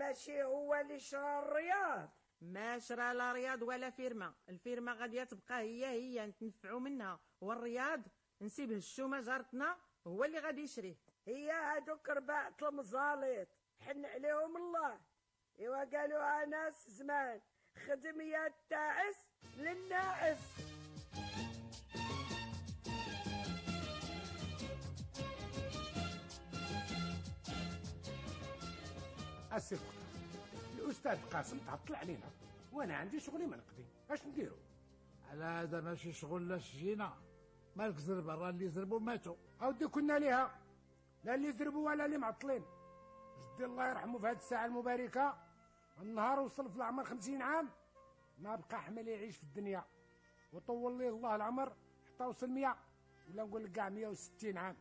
ماشي هو اللي شرى الرياض؟ ما شرى لا رياض ولا فيرما، الفيرما غاديه تبقى هي نتنفعوا منها، والرياض نسيبه الشومه جارتنا هو اللي غادي يشريه. هي هادوك رباعة المزاليط حن عليهم الله. ايوا قالوها ناس زمان، خدم يا التاعس للناعس. السي الدكتور، الاستاذ قاسم تعطل علينا وانا عندي شغلي ما نقضي، اش نديرو؟ على هذا ماشي شغل لا شجينا، مالك زربه، راه اللي زربوا ماتوا. اودي كنا ليها، لا اللي زربوا ولا اللي معطلين. جدي الله يرحمه في هذه الساعه المباركه النهار وصل في العمر 50 عام ما بقى حمل يعيش في الدنيا، وطول لي الله العمر حتى وصل 100 ولا نقول لك كاع 160 عام.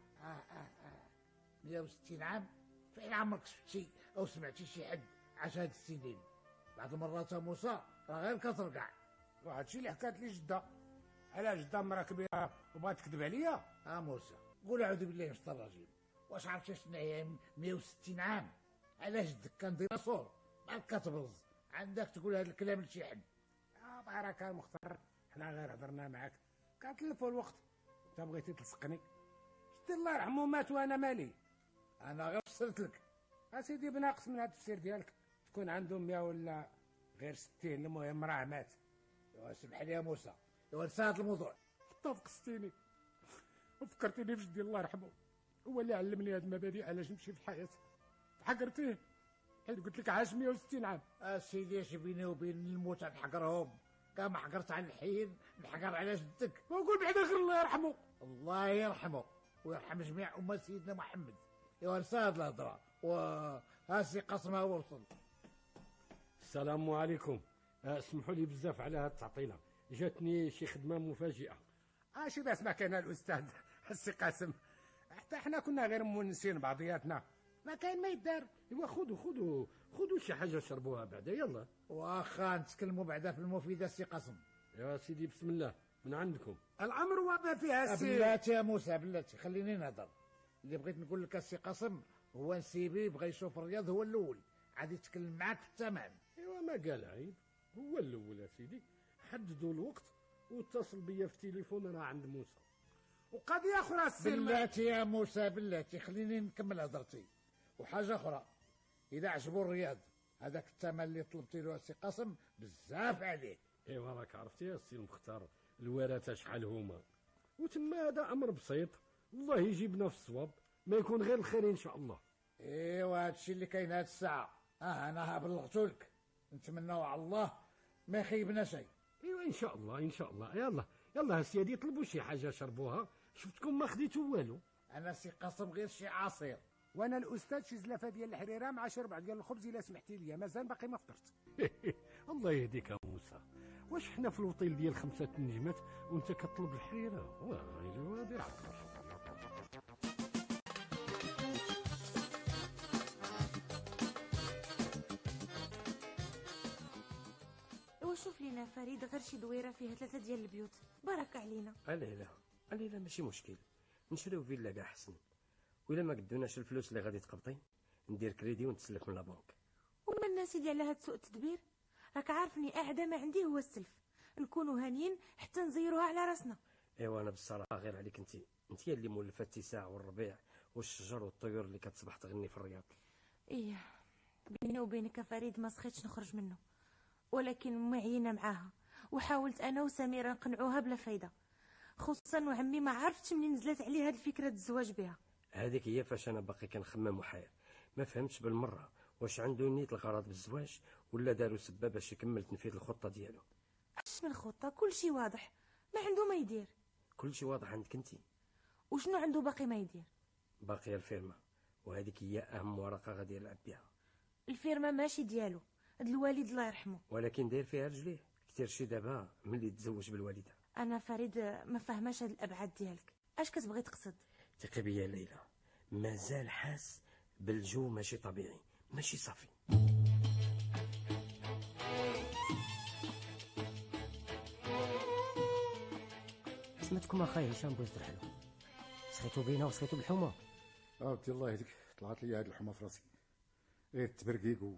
160 عام؟ فين عمرك شفتي او سمعتي شي حد عاش هاد السنين؟ بعض المرات موسى راه غير كثر كاع. وهذا الشيء اللي حكات لي جده، على جده مرا كبيره وبغات تكذب عليا. موسى قول اعوذ بالله من الشيطان الرجيم، واش عرفتي شنو هي 160 عام؟ على جدك كان ديناصور مالك كتبرز عندك تقول هذا الكلام لشي حد؟ بارك المختار، حنا غير هضرنا معاك كنتلفوا الوقت، انت بغيتي تلصقني. جدي الله يرحمه مات وانا مالي، انا غير فسرت لك. اسيدي بناقص من هذا التفسير ديالك تكون عندهم 100 ولا غير 60، المهم راه مات. سمح لي يا موسى، نسى هذا الموضوع. حتى فقستيني وفكرتيني في جدي الله يرحمه، هو اللي علمني هذه المبادئ علاش نمشي في الحياه. حقرتيه حيت قلت لك عاش 160 عام. سيدي اش بيني وبين الموت نحقرهم؟ كان ما حقرت على الحين نحقر على جدك. وقول بعدا غير الله يرحمه. الله يرحمه ويرحم جميع امه سيدنا محمد. نسى هاد الهضره. وهاسي قسمها هو وصل. السلام عليكم. اسمحوا لي بزاف على هاد التعطيله، جاتني شي خدمه مفاجئه. شي باس ما كان الاستاذ السي قاسم، حتى احنا كنا غير مونسين بعضياتنا، ما كاين ما يدار. ايوا خذوا شي حاجه شربوها بعدا. يلا واخا نتكلموا بعدا في المفيده السي قاسم. يا سيدي بسم الله من عندكم. الامر وما فيها السي. بلاتي يا موسى بلاتي، خليني نهضر. اللي بغيت نقول لك السي قاسم هو نسيبي بغى يشوف الرياض هو الاول، عاد يتكلم معاك في الثمن. ايوا ما قال عيب، هو الاول يا سيدي. حددوا الوقت واتصل بيا في التليفون، انا عند موسى. وقضيه اخرى السي. بلاتي يا موسى بلاتي، خليني نكمل هضرتي. وحاجه اخرى، اذا عجبوا الرياض هذاك الثمن اللي طلبتي له السي قاسم بزاف عليه. ايوا راك عرفتي يا سي المختار الورثه شحال هما، وتما هذا امر بسيط، الله يجيبنا في الصواب، ما يكون غير الخير ان شاء الله. ايوا هادشي اللي كاين هاد الساعه. انا بلغتولك، نتمناو على الله ما يخيبنا شيء. ايوا ان شاء الله ان شاء الله. يلا السيادي طلبوا شي حاجه شربوها، شفتكم ما خديتوا والو. انا سي قاسم غير شي عصير. وانا الاستاذ شي زلافه ديال الحريره مع شي ربع ديال الخبز الا سمحتي لي، مازال باقي ما فطرت. الله يهديك يا موسى، واش حنا في الوطيل ديال 5 نجمات وانت كطلب الحريره؟ ويلي شوف لينا فريد غير شي دويره فيها 3 ديال البيوت، بارك علينا. علينا ماشي مشكل، نشريو فيلا كاع حسن، ولا ما قدوناش الفلوس اللي غادي تقبطي ندير كريدي ونتسلف من لابنك. وما الناس سيدي على هاد سوء التدبير، راك عارفني اعدى ما عندي هو السلف، نكونوا هانيين حتى نزيروها على راسنا. ايوا انا بالصراحه غير عليك انت اللي مولفه التساع والربيع والشجر والطيور اللي كتصبح تغني في الرياض. ايه بيني وبينك فريد ما سخيتش نخرج منه، ولكن معينه معاها، وحاولت انا وسميره نقنعوها بلا فايده، خصوصا وعمي ما عرفتش منين نزلت عليه هاد الفكره الزواج بها. هذيك هي فاش انا باقي كنخمم وحاير، ما فهمتش بالمره واش عنده نيه الغرض بالزواج ولا داروا سبه باش يكمل تنفيذ الخطه ديالو. اش من خطه؟ كل شيء واضح، ما عنده ما يدير. كل شيء واضح عندك انت. وشنو عنده باقي ما يدير؟ باقي الفيرما، وهذيك هي اهم ورقه غادي يلعب بها. الفيرما ماشي ديالو، هاد الوالد الله يرحمه، ولكن داير فيها رجليه كثير شي دابا ملي تزوج بالوالده. انا فريد ما فهماش هاد الابعاد ديالك، اش كتبغي تقصد؟ ثقي بيا ليلى، مازال حاس بالجو ماشي طبيعي، ماشي صافي. سمعتكم اخاي هشام بوز الحلو، سخيتو بينا وسخيتو بالحمى. ودي الله يهديك، طلعت لي هاد الحمى في راسي، غير التبرقيق